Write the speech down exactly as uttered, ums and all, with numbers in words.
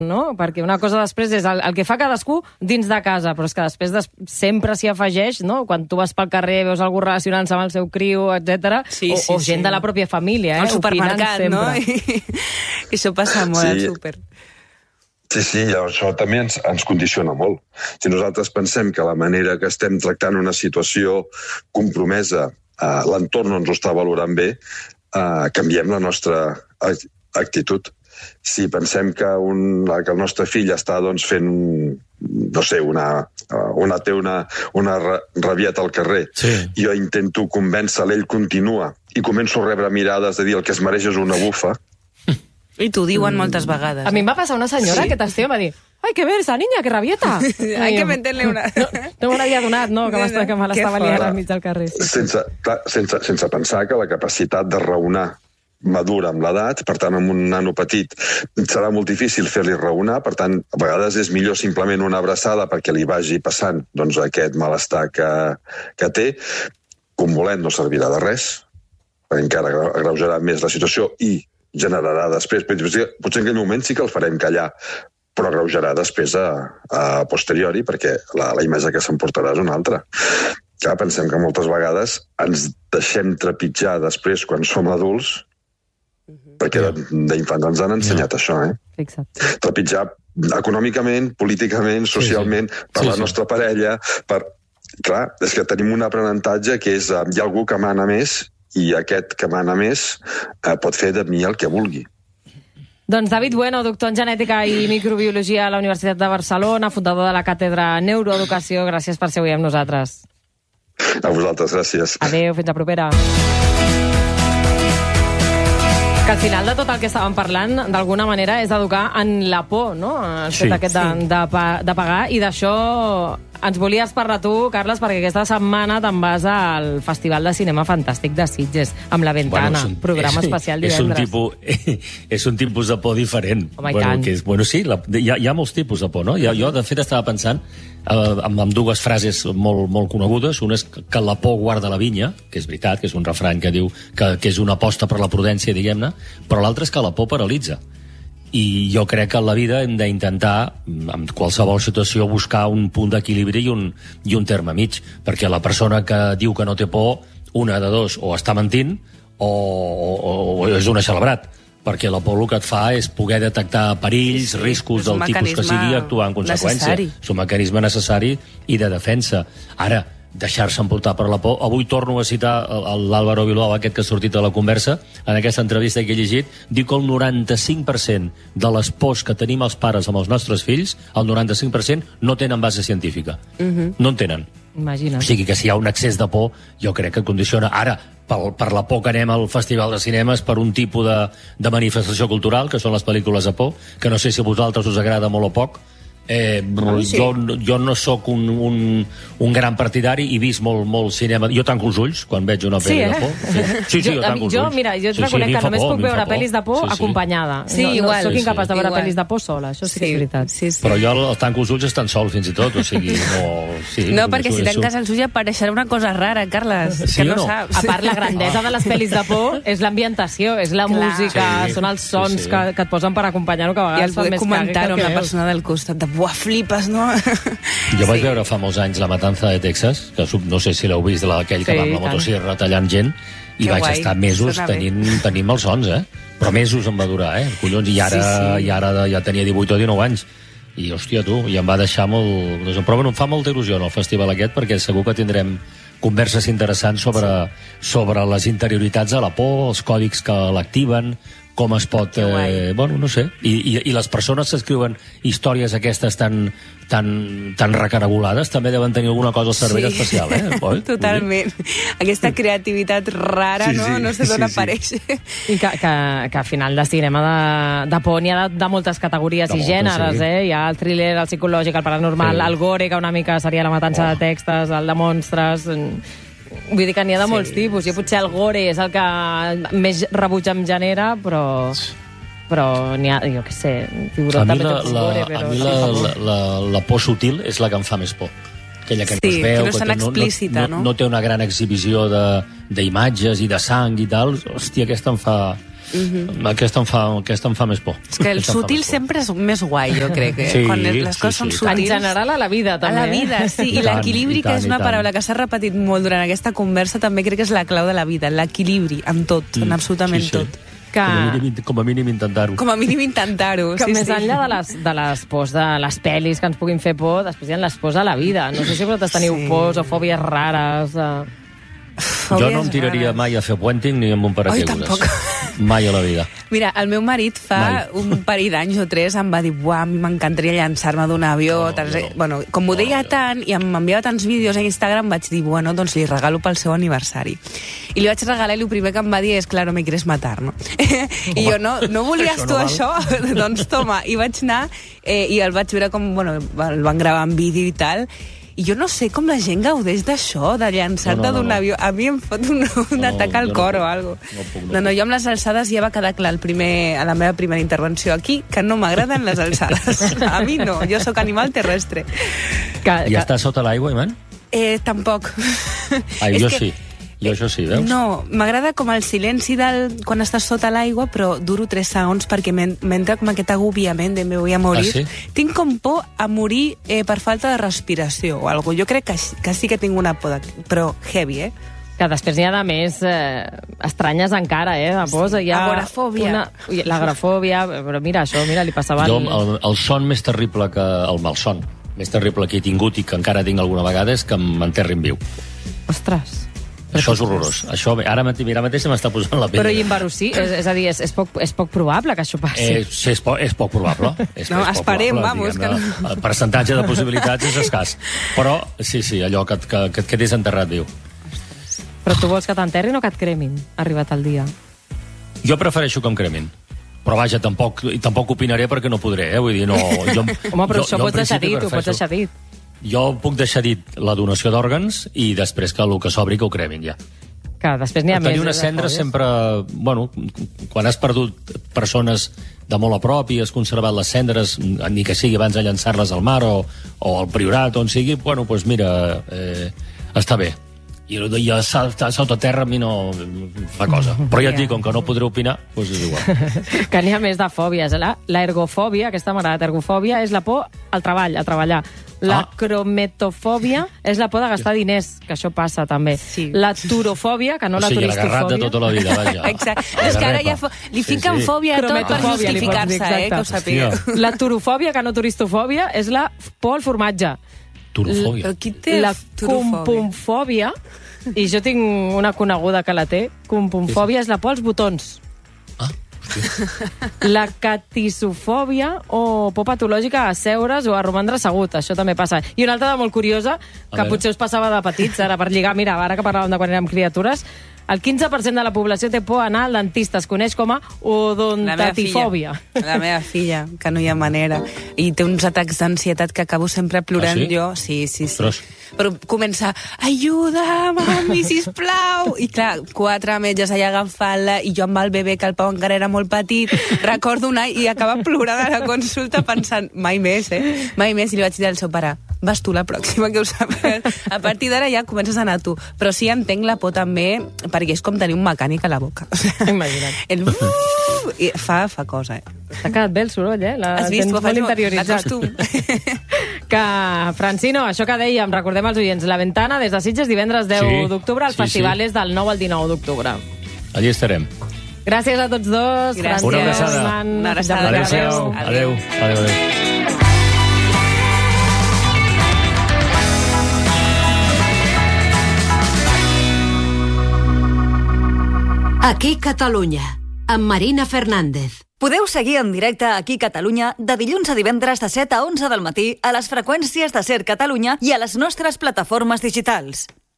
no? Perquè una cosa després és el, el que fa cadascú dins de casa, però és que després des, sempre s'hi afegeix, no? Quan tu vas pel carrer, veus algú relacionant-se amb el seu criu, etcètera, sí, o, sí, o gent sí. de la pròpia família, eh? Al supermercat, no? I això passa molt sí. al súper. Sí, sí, això també ens, ens condiciona molt. Si nosaltres pensem que la manera que estem tractant una situació compromesa, eh, l'entorn no ens ho està valorant bé, eh, canviem la nostra actitud. Si pensem que, un, que el nostre fill està doncs, fent, no sé, una, una, té una, una rabieta al carrer, sí. jo intento convèncer-lo, ell continua, i començo a rebre mirades de dir el que es mereix és una bufa. I t'ho diuen mm. moltes vegades. A mi em va passar una senyora sí. que t'estima va dir «Ai, que bé, esa niña, que rabieta!» Hay que meterle una... No, no me n'havia donat, no, que, no, que me l'estava liant al mig del carrer. Sí. Sense, clar, sense, sense pensar que la capacitat de raonar madura amb l'edat, per tant, amb un nano petit serà molt difícil fer-li raonar, per tant, a vegades és millor simplement una abraçada perquè li vagi passant doncs, aquest malestar que, que té. Convolent no servirà de res, perquè encara agreujarà més la situació i generarà després, potser en aquell moment sí que el farem callar, però agreujarà després a, a posteriori, perquè la, la imatge que s'emportarà és una altra. Ja pensem que moltes vegades ens deixem trepitjar després quan som adults, perquè d'infants ens han ensenyat no. això, eh? Fixa't. Trepitjar econòmicament, políticament, socialment, sí, sí. per sí, la sí. nostra parella, per... Clar, és que tenim un aprenentatge que és, uh, hi ha algú que mana més i aquest que mana més uh, pot fer de mi el que vulgui. Doncs David Bueno, doctor en genètica i microbiologia a la Universitat de Barcelona, fundador de la càtedra Neuroeducació, gràcies per ser avui amb nosaltres. A vosaltres, gràcies. Adéu, fins la propera. Que al final de tot el que estàvem parlant, d'alguna manera, és educar en la por, no? El fet sí, aquest de, sí. de, de pagar, i d'això ens volies parlar tu, Carles, perquè aquesta setmana te'n vas al Festival de Cinema Fantàstic de Sitges, amb La Ventana, bueno, un, programa és, especial divendres. És un, tipus, és un tipus de por diferent. Home, bueno, que és, bueno, sí, la, hi, ha, hi ha molts tipus de por, no? Jo, jo de fet, estava pensant eh, amb, amb dues frases molt, molt conegudes. Una és que la por guarda la vinya, que és veritat, que és un refrany que diu que, que és una aposta per la prudència, diguem-ne, però l'altra és que la por paralitza. I jo crec que en la vida hem d'intentar, en qualsevol situació, buscar un punt d'equilibri i un, i un terme mig, perquè la persona que diu que no té por, una de dos, o està mentint o, o, o és un eixelebrat, perquè la por el que et fa és poder detectar perills, sí, sí, riscos del tipus que sigui, actuar en conseqüència. Necessari. És un mecanisme necessari i de defensa. Ara, deixar-se emportar per la por. Avui torno a citar l'Álvaro Bilbao, aquest que ha sortit a la conversa, en aquesta entrevista que he llegit, diu que el noranta-cinc per cent de les pors que tenim els pares amb els nostres fills, el noranta-cinc per cent no tenen base científica. Uh-huh. No en tenen. Imagina't. O sigui que si hi ha un excés de por, jo crec que condiciona. Ara, per, per la por que anem al Festival de Cinemes, per un tipus de, de manifestació cultural, que són les pel·lícules de por, que no sé si a vosaltres us agrada molt o poc. Eh, sí. jo, jo no sóc un, un, un gran partidari i he vist molt, molt cinema. Jo tanco els ulls quan veig una pel·li sí, eh? de por. Sí, sí, sí jo, jo tanco els jo, ulls. Mira, jo et sí, reconec sí, que només por, puc veure pel·lis de por sí, sí. acompanyada. Sí, no, igual. No soc incapaç sí, de veure igual. pel·lis de por sola, això sí, sí que és veritat. Sí, sí. Però jo el, el tanco els ulls estan sol fins i tot, o sigui, no... Sí, no, perquè si tanques els ulls apareixerà una cosa rara, Carles, sí, que no, no saps. A part, la grandesa de les pel·lis de por és l'ambientació, és la Clar. música, sí, són els sons sí, sí. Que, que et posen per acompanyar-ho, que a vegades fa més cague que el que veus. I el poder comentar amb la persona del costat, de buah, flipes, no? Jo vaig sí. veure fa molts anys La Matanza de Texas, que no sé si l'heu vist, aquell que sí, va amb la motosierra tallant gent, i que vaig guai. estar mesos tenint, tenint malsons, eh? Però mesos em va durar, eh? Collons, i ara, sí, sí. I ara ja tenia divuit o dinou anys. I, hòstia, tu, i em va deixar molt... Però bueno, em fa molta il·lusió en el festival aquest, perquè segur que tindrem converses interessants sobre, sí. sobre les interioritats de la por, els còdics que l'activen, com es pot... Eh, bueno, no sé. I, i, I les persones que escriuen històries aquestes tan, tan, tan recaragolades també deuen tenir alguna cosa al cervell sí. especial, eh? Oi? Totalment. Aquesta creativitat rara, sí, sí. no? No sé d'on sí, apareix. Sí. I que, que, que al final de cinema de, de por n'hi ha de, de moltes categories de i gèneres, sí. eh? Hi ha el thriller, el psicològic, el paranormal, sí. el gore, que una mica seria La Matança oh. de Texas, el de monstres... Vull dir que n'hi ha de molts sí, tipus. Jo potser el gore és el que més rebuig em genera, però... però n'hi ha, jo què sé, tiburó també té gore, però... A mi la, la, la, la por sutil és la que em fa més por. Aquella que sí, no es veu, que no és tan explícita, no, no, no té una gran exhibició d'imatges i de sang i tal. Hòstia, aquesta em fa... Mm-hmm. Aquesta, em fa, aquesta em fa més por. És que el sutil sempre és més guai, jo crec. Eh? Sí, Quan les coses sí, són sí, sutils... En general, a la vida, també. A la vida, sí. I, I tant, l'equilibri, i tant, que és una i tant. paraula que s'ha repetit molt durant aquesta conversa, també crec que és la clau de la vida. L'equilibri, en tot, mm, en absolutament sí, sí. tot. Que... Com a mínim, com a mínim intentar-ho. Com a mínim intentar-ho. Que sí, més sí. enllà de les, de les pors de les pel·lis que ens puguin fer por, després hi ha les pors a la vida. No sé si vosaltres teniu Sí. pors o fòbies rares. Eh... Jo no em tiraria mai a fer puenting ni amb un paracaigudes. tampoc. Mai a la vida. Mira, el meu marit fa Mai. un parell d'anys o tres em va dir, buah, a mi m'encantaria llançar-me d'un avió. No, tants... no. Bueno, com ho deia No, no. tant i em m'enviava tants vídeos a Instagram, vaig dir, bueno, doncs li regalo pel seu aniversari. I li vaig regalar i el primer que em va dir és, claro, me quieres matar, no? I jo, no, no volies Això tu no val. això? Doncs toma. I vaig anar eh, i el vaig veure com, bueno, el van gravar en vídeo i tal. I jo no sé com la gent gaudeix d'això, de llançar-te No, no, no, d'un no. avió. A mi em fot un, un No, atac al jo no cor puc. o alguna No cosa. puc, no No, no, puc. jo amb les alçades ja va quedar clar el primer, a la meva primera intervenció aquí que no m'agraden les alçades. A mi no, jo sóc animal terrestre. Que, I estar sota l'aigua, Iman? Eh, tampoc. Ai, És jo que- sí. Jo això sí, veus? No, m'agrada com el silenci del, quan estàs sota l'aigua, però duro tres segons perquè m'en- m'entra com aquest agobiament de me voy a morir. Ah, sí? Tinc com por a morir eh, per falta de respiració o alguna cosa. Jo crec que, que sí que tinc una por, de, però heavy, eh? que després n'hi ha de més eh, estranyes encara, eh, de pors. Hi ha Agorafòbia. Una... L'agorafòbia, però mira, això, mira, li passava... Jo, al- el, el son més terrible que... El malson més terrible que he tingut i que encara tinc alguna vegada és que m'enterrin viu. Ostres. Això és horrorós. Això, ara, mati- ara mateix se m'està posant la pell. Però i inverossí, és, és a dir, és, és, poc, és poc probable que això passi. Eh, sí, és, poc, és poc probable. És, No, és poc esperem, probable, vamos, diguem-ne. El percentatge de possibilitats és escàs. Però, sí, sí, allò que, et- que, que et quedis enterrat viu. Però tu vols que t'enterrin o que et cremin, arribat el dia? Jo prefereixo que em cremin. Però vaja, tampoc, tampoc opinaré perquè no podré, eh? Vull dir, no... Jo, Home, però jo, això jo, en pots deixar principi dit, ho pots prefereixo- deixar dit. Jo puc deixar dit la donació d'òrgans i després que el que sobri que ho cremin ja. Que després n'hi ha més... Tenir una de cendra fòbies. sempre... Bueno, quan has perdut persones de molt a prop i has conservat les cendres, ni que sigui abans de llançar-les al mar o, o al priorat, on sigui, bueno, doncs mira, eh, està bé. I el de estar sota terra a mi no fa cosa. Però ja et dic, com que no podré opinar, doncs és igual. Que n'hi ha més de fòbies. La, l'ergofòbia, aquesta m'ha agradat, ergofòbia, és la por al treball, a treballar. La Ah. crometofòbia és la por de gastar diners, que això passa també. Sí. La turofòbia, que no O la sigui, l'agarrat turistofòbia. de tota la vida, vaja. Exacte. És que ara ja fo... li fiquen fòbia a tot per Crometofòbia, li pots dir, justificar-se, eh, exacte. que ho sapigueu. Hòstia. La turofòbia, que no turistofòbia, és la por al formatge. Turofòbia. Però qui té La turofòbia? compomfòbia, i jo tinc una coneguda que la té, compomfòbia és la por als botons. Ah, La catisofòbia o por patològica a seure's o a romandre assegut, això també passa. I una altra de molt curiosa, que veure. potser us passava de petits, ara per lligar, mira, ara que parlàvem de quan érem criatures, el quinze per cent de la població té por a anar al dentista, es coneix com a La meva filla. odontatifòbia. La meva filla, que no hi ha manera. I té uns atacs d'ansietat que acabo sempre plorant Ah, sí? jo. Sí, sí, sí. Ostres. Però comença, ajuda, mami, sisplau! I clar, quatre metges allà agafant-la i jo amb el bebè, que el Pau encara era molt petit, recordo un any i acaba plorant a la consulta pensant, mai més, eh? Mai més. I li vaig dir al seu pare, vas tu la pròxima, que ho saps. A partir d'ara ja comences a anar tu. Però sí entenc la por també, perquè és com tenir un mecànic a la boca. Imagina't. El uh, i fa, fa cosa, eh? T'ha quedat bé el soroll, eh? La, Has vist? tens Ho faig molt molt- interioritzat. l'acostum. Que, Francino, això que dèiem, recordem als oients, La Ventana, des de Sitges, divendres deu Sí, d'octubre, el sí, festival sí. és del nou al dinou d'octubre. allí estarem. Gràcies a tots dos. Gràcies. Francisco, Una abraçada. Joan, Una abraçada. Adéu. Adéu. Adéu. Adéu. Adéu. Aquí Catalunya, amb Marina Fernández. Podeu seguir en directe Aquí Catalunya de dilluns a divendres de set a onze del matí a les freqüències de Ser Catalunya i a les nostres plataformes digitals.